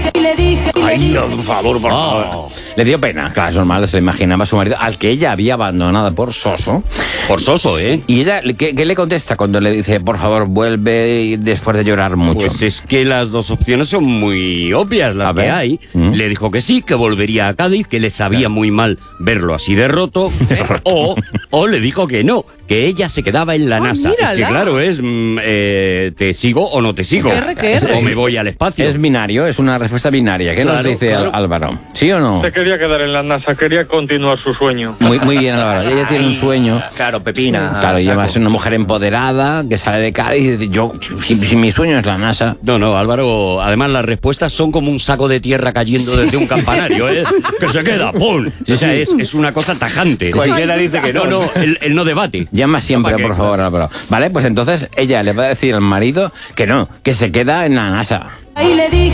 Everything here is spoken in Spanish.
Ay, no, por favor, por favor. Le dio pena, claro, es normal, se le imaginaba a su marido, al que ella había abandonado por soso. Por soso, ¿eh? Y ella, ¿qué le contesta cuando le dice, por favor, vuelve después de llorar mucho? Pues es que las dos opciones son muy obvias, las que hay. Le dijo que sí, que volvería a Cádiz, que le sabía muy mal verlo así de roto, o le dijo que no, que ella se quedaba en la NASA. Mírala. Es que claro, es te sigo o no te sigo. O me voy al espacio. Es binario, es una respuesta binaria. ¿Qué nos dice Álvaro? ¿Sí o no? Se quería quedar en la NASA, quería continuar su sueño. Muy bien, Álvaro. Ella tiene un sueño. Claro, Pepina. Claro, y además es una mujer empoderada que sale de Cádiz y dice, yo, si mi sueño es la NASA. No, Álvaro, además las respuestas son como un saco de tierra cayendo desde un campanario, ¿eh? Que se queda, ¡pum! O sea, es una cosa tajante. Cualquiera dice que no. No, él no debate. Llama siempre, por favor, Álvaro. Vale, pues entonces ella le va a decir al marido que no, que se queda en la NASA.